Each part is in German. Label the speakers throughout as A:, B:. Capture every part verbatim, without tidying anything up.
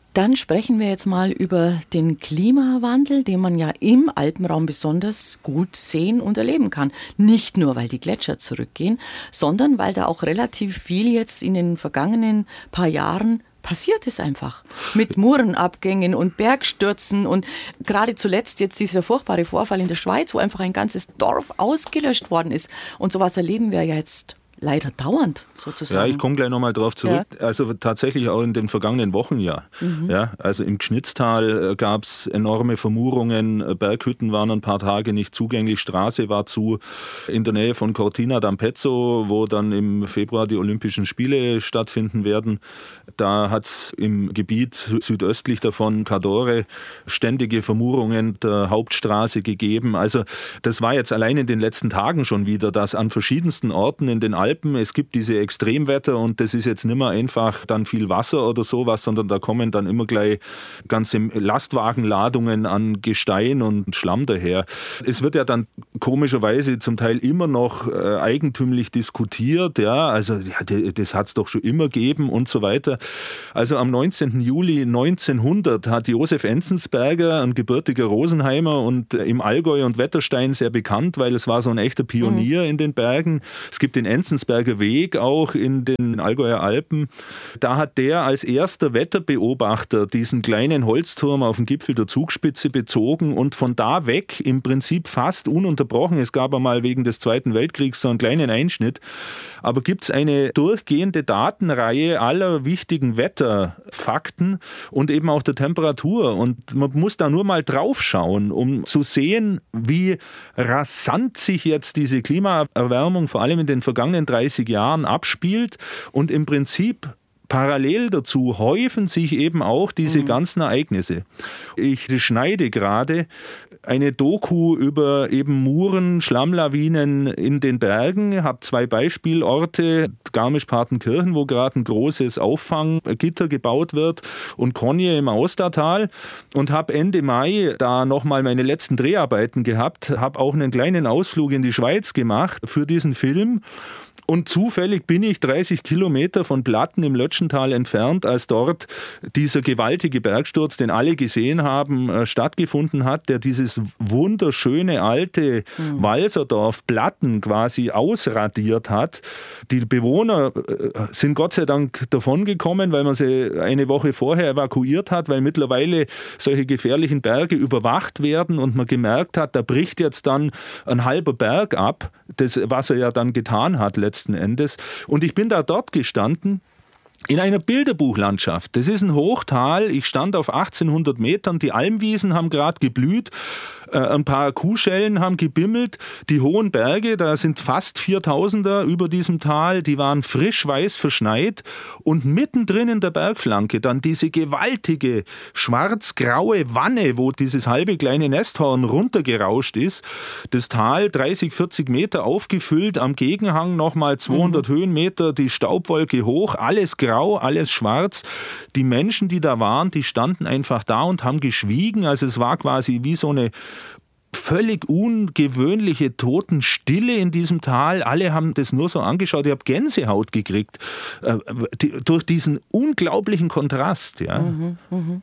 A: Dann sprechen wir jetzt mal über den Klimawandel, den man ja im Alpenraum besonders gut sehen und erleben kann. Nicht nur, weil die Gletscher zurückgehen, sondern weil da auch relativ viel jetzt in den vergangenen paar Jahren passiert ist einfach. Mit Murenabgängen und Bergstürzen und gerade zuletzt jetzt dieser furchtbare Vorfall in der Schweiz, wo einfach ein ganzes Dorf ausgelöscht worden ist. Und sowas erleben wir ja jetzt leider dauernd, sozusagen.
B: Ja, ich komme gleich nochmal drauf zurück. Ja. Also tatsächlich auch in den vergangenen Wochen ja. Mhm. Ja, also im Gschnitztal gab es enorme Vermurungen, Berghütten waren ein paar Tage nicht zugänglich, Straße war zu. In der Nähe von Cortina d'Ampezzo, wo dann im Februar die Olympischen Spiele stattfinden werden, da hat es im Gebiet südöstlich davon, Cadore, ständige Vermurungen der Hauptstraße gegeben. Also das war jetzt allein in den letzten Tagen schon wieder, dass an verschiedensten Orten in den Alpen es gibt diese Extremwetter und das ist jetzt nicht mehr einfach dann viel Wasser oder sowas, sondern da kommen dann immer gleich ganze Lastwagenladungen an Gestein und Schlamm daher. Es wird ja dann komischerweise zum Teil immer noch äh, eigentümlich diskutiert, ja, also ja, das hat es doch schon immer gegeben und so weiter. Also am neunzehnten Juli neunzehnhundert hat Josef Enzensberger, ein gebürtiger Rosenheimer und im Allgäu und Wetterstein sehr bekannt, weil es war so ein echter Pionier mhm. in den Bergen. Es gibt den Enzensberger Weg auch in den Allgäuer Alpen. Da hat der als erster Wetterbeobachter diesen kleinen Holzturm auf dem Gipfel der Zugspitze bezogen und von da weg im Prinzip fast ununterbrochen, es gab einmal wegen des Zweiten Weltkriegs so einen kleinen Einschnitt, aber gibt es eine durchgehende Datenreihe aller wichtigen Wetterfakten und eben auch der Temperatur. Und man muss da nur mal drauf schauen, um zu sehen, wie rasant sich jetzt diese Klimaerwärmung vor allem in den vergangenen dreißig Jahren abspielt und im Prinzip parallel dazu häufen sich eben auch diese mhm. ganzen Ereignisse. Ich schneide gerade eine Doku über eben Muren, Schlammlawinen in den Bergen. Habe zwei Beispielorte, Garmisch-Partenkirchen, wo gerade ein großes Auffanggitter gebaut wird, und Konje im Austertal. Und habe Ende Mai da nochmal meine letzten Dreharbeiten gehabt. Habe auch einen kleinen Ausflug in die Schweiz gemacht für diesen Film. Und zufällig bin ich dreißig Kilometer von Platten im Lötschental entfernt, als dort dieser gewaltige Bergsturz, den alle gesehen haben, stattgefunden hat, der dieses wunderschöne alte mhm. Walserdorf Platten quasi ausradiert hat. Die Bewohner sind Gott sei Dank davongekommen, weil man sie eine Woche vorher evakuiert hat, weil mittlerweile solche gefährlichen Berge überwacht werden und man gemerkt hat, da bricht jetzt dann ein halber Berg ab, das, was er ja dann getan hat letztendlich. Endes. Und ich bin da dort gestanden in einer Bilderbuchlandschaft. Das ist ein Hochtal. Ich stand auf achtzehnhundert Metern. Die Almwiesen haben gerade geblüht. Ein paar Kuhschellen haben gebimmelt. Die hohen Berge, da sind fast viertausender über diesem Tal, die waren frisch weiß verschneit. Und mittendrin in der Bergflanke dann diese gewaltige schwarz-graue Wanne, wo dieses halbe kleine Nesthorn runtergerauscht ist. Das Tal dreißig, vierzig Meter aufgefüllt, am Gegenhang nochmal zweihundert mhm. Höhenmeter, die Staubwolke hoch, alles grau, alles schwarz. Die Menschen, die da waren, die standen einfach da und haben geschwiegen. Also es war quasi wie so eine völlig ungewöhnliche Totenstille in diesem Tal. Alle haben das nur so angeschaut. Ich habe Gänsehaut gekriegt äh, die, durch diesen unglaublichen Kontrast. Ja.
A: Mhm, mhm.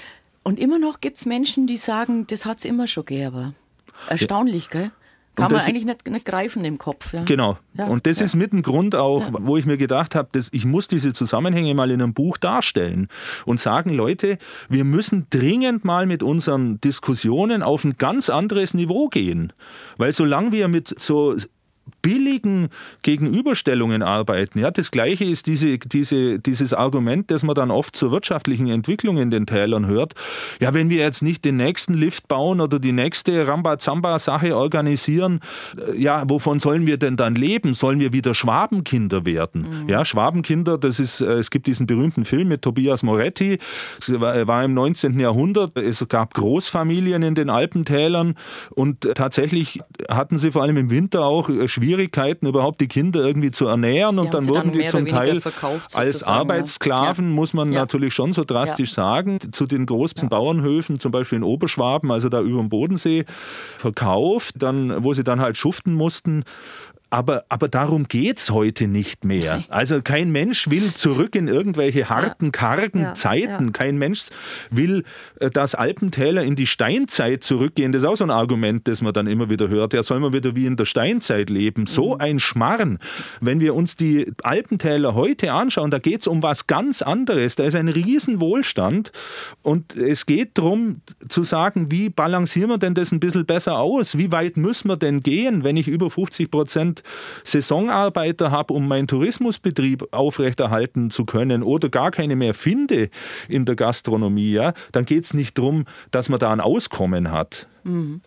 A: Und immer noch gibt es Menschen, die sagen, das hat es immer schon gegeben. Erstaunlich, ja. Gell? Kann man eigentlich nicht, nicht greifen im Kopf. Ja.
B: Genau. Ja. Und das ja. ist mit ein Grund auch, ja. wo ich mir gedacht habe, dass ich muss diese Zusammenhänge mal in einem Buch darstellen und sagen, Leute, wir müssen dringend mal mit unseren Diskussionen auf ein ganz anderes Niveau gehen. Weil solange wir mit so billigen Gegenüberstellungen arbeiten. Ja, das Gleiche ist diese, diese, dieses Argument, das man dann oft zur wirtschaftlichen Entwicklung in den Tälern hört. Ja, wenn wir jetzt nicht den nächsten Lift bauen oder die nächste Rambazamba-Sache organisieren, ja, wovon sollen wir denn dann leben? Sollen wir wieder Schwabenkinder werden? Mhm. Ja, Schwabenkinder, das ist, es gibt diesen berühmten Film mit Tobias Moretti, es war, war im neunzehnten Jahrhundert, es gab Großfamilien in den Alpentälern und tatsächlich hatten sie vor allem im Winter auch Schwierigkeiten, überhaupt die Kinder irgendwie zu ernähren, die und dann wurden dann die zum Teil als Arbeitssklaven, ja. muss man ja. natürlich schon so drastisch ja. sagen, zu den großen ja. Bauernhöfen, zum Beispiel in Oberschwaben, also da über dem Bodensee, verkauft, dann, wo sie dann halt schuften mussten. Aber, aber darum geht's heute nicht mehr. Also kein Mensch will zurück in irgendwelche harten, kargen ja, Zeiten. Ja. Kein Mensch will, dass Alpentäler in die Steinzeit zurückgehen. Das ist auch so ein Argument, das man dann immer wieder hört. Ja, soll man wieder wie in der Steinzeit leben? So mhm. ein Schmarrn. Wenn wir uns die Alpentäler heute anschauen, da geht's um was ganz anderes. Da ist ein Riesenwohlstand und es geht darum zu sagen, wie balancieren wir denn das ein bisschen besser aus? Wie weit müssen wir denn gehen, wenn ich über fünfzig Prozent Saisonarbeiter habe, um meinen Tourismusbetrieb aufrechterhalten zu können oder gar keine mehr finde in der Gastronomie, ja, dann geht es nicht darum, dass man da ein Auskommen hat.
A: Mhm.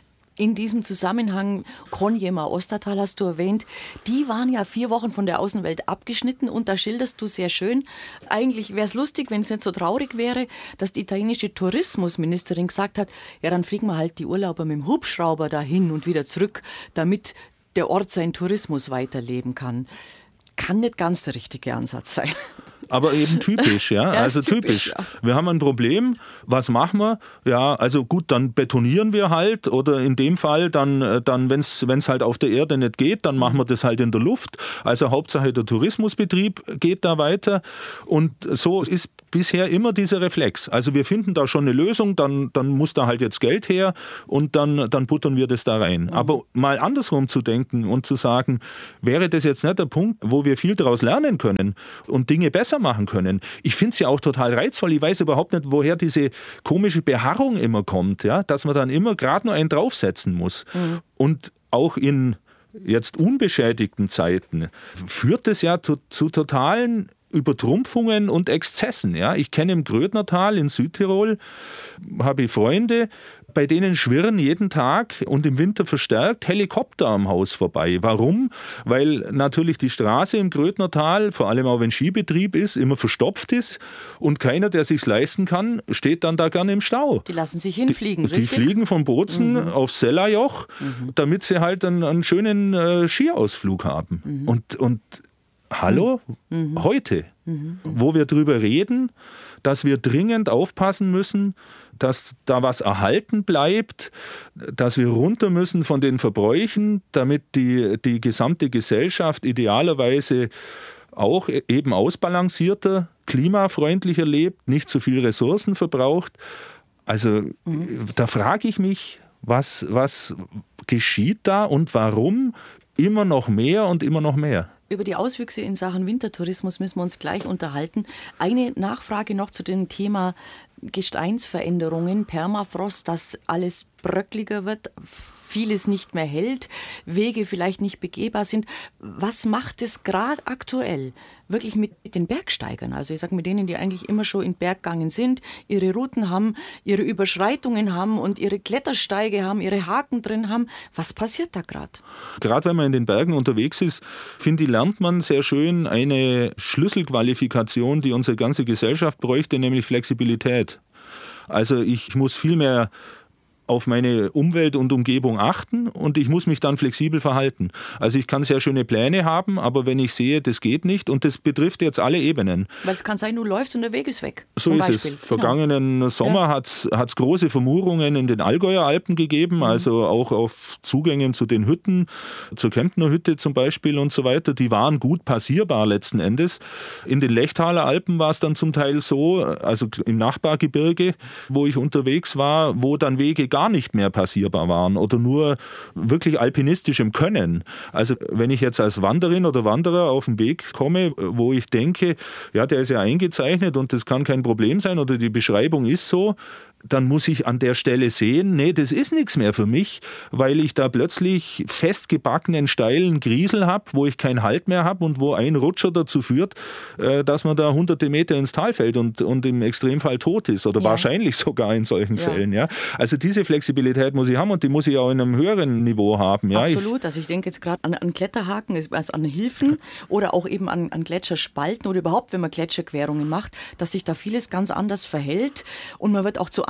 A: In diesem Zusammenhang, Konjemer, Ostertal hast du erwähnt, die waren ja vier Wochen von der Außenwelt abgeschnitten und da schilderst du sehr schön. Eigentlich wäre es lustig, wenn es nicht so traurig wäre, dass die italienische Tourismusministerin gesagt hat, ja, dann fliegen wir halt die Urlauber mit dem Hubschrauber dahin und wieder zurück, damit der Ort seinen Tourismus weiterleben kann. Kann nicht ganz der richtige Ansatz sein.
B: Aber eben typisch, ja, ja also typisch. typisch. Ja. Wir haben ein Problem, was machen wir? Ja, also gut, dann betonieren wir halt oder in dem Fall dann, dann wenn es halt auf der Erde nicht geht, dann machen wir das halt in der Luft. Also Hauptsache der Tourismusbetrieb geht da weiter und so ist bisher immer dieser Reflex. Also wir finden da schon eine Lösung, dann, dann muss da halt jetzt Geld her und dann, dann buttern wir das da rein. Mhm. Aber mal andersrum zu denken und zu sagen, wäre das jetzt nicht der Punkt, wo wir viel daraus lernen können und Dinge besser machen können. Ich finde es ja auch total reizvoll. Ich weiß überhaupt nicht, woher diese komische Beharrung immer kommt, ja? Dass man dann immer gerade nur einen draufsetzen muss. Mhm. Und auch in jetzt unbeschädigten Zeiten führt es ja zu, zu totalen Übertrumpfungen und Exzessen. Ja? Ich kenne im Grödnertal in Südtirol, habe ich Freunde, bei denen schwirren jeden Tag und im Winter verstärkt Helikopter am Haus vorbei. Warum? Weil natürlich die Straße im Grödnertal, vor allem auch wenn Skibetrieb ist, immer verstopft ist und keiner, der sich's leisten kann, steht dann da gerne im Stau.
A: Die lassen sich hinfliegen,
B: die, die
A: richtig?
B: Die fliegen von Bozen mhm. aufs Sellerjoch, mhm. damit sie halt einen, einen schönen äh, Skiausflug haben. Mhm. Und, und hallo, mhm. heute, mhm. wo wir drüber reden, dass wir dringend aufpassen müssen, dass da was erhalten bleibt, dass wir runter müssen von den Verbräuchen, damit die, die gesamte Gesellschaft idealerweise auch eben ausbalancierter, klimafreundlicher lebt, nicht zu viel Ressourcen verbraucht. Also mhm. da frage ich mich, was, was geschieht da und warum immer noch mehr und immer noch mehr?
A: Über die Auswüchse in Sachen Wintertourismus müssen wir uns gleich unterhalten. Eine Nachfrage noch zu dem Thema Gesteinsveränderungen, Permafrost, dass alles bröckliger wird, vieles nicht mehr hält, Wege vielleicht nicht begehbar sind. Was macht es gerade aktuell wirklich mit den Bergsteigern? Also ich sage mit denen, die eigentlich immer schon in Berg gegangen sind, ihre Routen haben, ihre Überschreitungen haben und ihre Klettersteige haben, ihre Haken drin haben. Was passiert da gerade?
B: Gerade wenn man in den Bergen unterwegs ist, finde ich, lernt man sehr schön eine Schlüsselqualifikation, die unsere ganze Gesellschaft bräuchte, nämlich Flexibilität. Also ich muss viel mehr auf meine Umwelt und Umgebung achten und ich muss mich dann flexibel verhalten. Also ich kann sehr schöne Pläne haben, aber wenn ich sehe, das geht nicht und das betrifft jetzt alle Ebenen.
A: Weil es kann sein, du läufst und der Weg ist weg.
B: So ist Beispiel. es. Vergangenen genau. Sommer ja. hat es große Vermurungen in den Allgäuer Alpen gegeben, mhm. also auch auf Zugängen zu den Hütten, zur Kemptner Hütte zum Beispiel und so weiter. Die waren gut passierbar letzten Endes. In den Lechtaler Alpen war es dann zum Teil so, also im Nachbargebirge, wo ich unterwegs war, wo dann Wege gar nicht mehr passierbar waren oder nur wirklich alpinistischem Können. Also wenn ich jetzt als Wanderin oder Wanderer auf den Weg komme, wo ich denke, ja, der ist ja eingezeichnet und das kann kein Problem sein oder die Beschreibung ist so, dann muss ich an der Stelle sehen, nee, das ist nichts mehr für mich, weil ich da plötzlich festgebackenen, steilen Griesel habe, wo ich keinen Halt mehr habe und wo ein Rutscher dazu führt, dass man da hunderte Meter ins Tal fällt und, und im Extremfall tot ist oder ja. wahrscheinlich sogar in solchen ja. Fällen. Ja. Also diese Flexibilität muss ich haben und die muss ich auch in einem höheren Niveau haben. Ja.
A: Absolut, also ich denke jetzt gerade an, an Kletterhaken, also an Hilfen oder auch eben an, an Gletscherspalten oder überhaupt, wenn man Gletscherquerungen macht, dass sich da vieles ganz anders verhält und man wird auch zu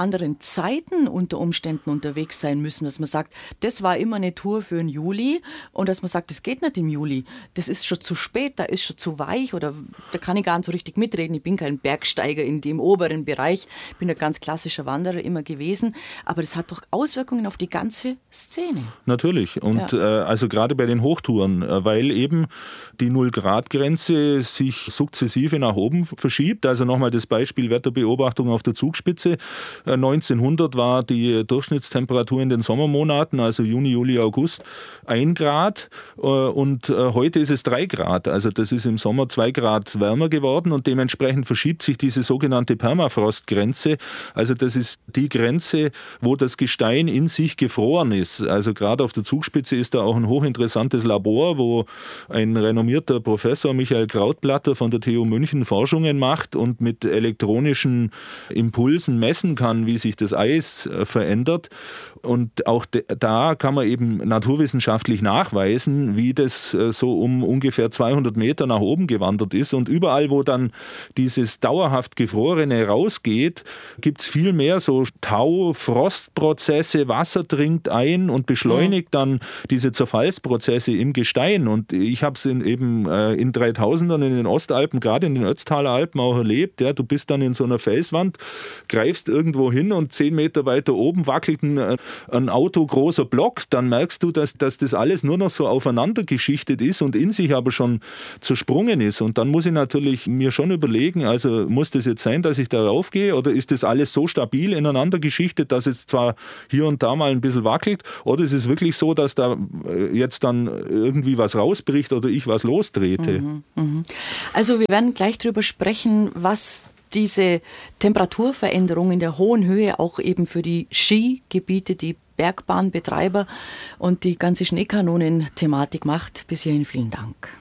A: anderen Zeiten unter Umständen unterwegs sein müssen, dass man sagt, das war immer eine Tour für den Juli und dass man sagt, das geht nicht im Juli, das ist schon zu spät, da ist schon zu weich oder da kann ich gar nicht so richtig mitreden. Ich bin kein Bergsteiger in dem oberen Bereich, bin ein ganz klassischer Wanderer immer gewesen, aber das hat doch Auswirkungen auf die ganze Szene.
B: Natürlich und ja. äh, also gerade bei den Hochtouren, äh, weil eben die Null-Grad-Grenze sich sukzessive nach oben verschiebt. Also nochmal das Beispiel Wetterbeobachtung auf der Zugspitze. Äh, neunzehnhundert war die Durchschnittstemperatur in den Sommermonaten, also Juni, Juli, August, ein Grad äh, und äh, heute ist es drei Grad. Also das ist im Sommer zwei Grad wärmer geworden und dementsprechend verschiebt sich diese sogenannte Permafrostgrenze. Also das ist die Grenze, wo das Gestein in sich gefroren ist. Also gerade auf der Zugspitze ist da auch ein hochinteressantes Labor, wo ein renommierter Professor Michael Krautblatter von der T U München Forschungen macht und mit elektronischen Impulsen messen kann, wie sich das Eis verändert. Und auch de, da kann man eben naturwissenschaftlich nachweisen, wie das so um ungefähr zweihundert Meter nach oben gewandert ist. Und überall, wo dann dieses dauerhaft Gefrorene rausgeht, gibt es viel mehr so Tau, Frostprozesse, Wasser dringt ein und beschleunigt dann diese Zerfallsprozesse im Gestein. Und ich habe es in, eben äh, in dreitausendern in den Ostalpen, gerade in den Ötztaler Alpen auch erlebt. Ja, du bist dann in so einer Felswand, greifst irgendwo hin und zehn Meter weiter oben wackelt ein, ein Auto großer Block. Dann merkst du, dass, dass das alles nur noch so aufeinander geschichtet ist und in sich aber schon zersprungen ist. Und dann muss ich natürlich mir schon überlegen, also muss das jetzt sein, dass ich da raufgehe oder ist das alles so stabil ineinander geschichtet, dass es zwar hier und da mal ein bisschen wackelt oder ist es wirklich so, dass da jetzt dann irgendwie was rausbricht oder ich was lostrete.
A: Mhm, mh. Also wir werden gleich darüber sprechen, was diese Temperaturveränderung in der hohen Höhe auch eben für die Skigebiete, die Bergbahnbetreiber und die ganze Schneekanonen-Thematik macht. Bis hierhin vielen Dank.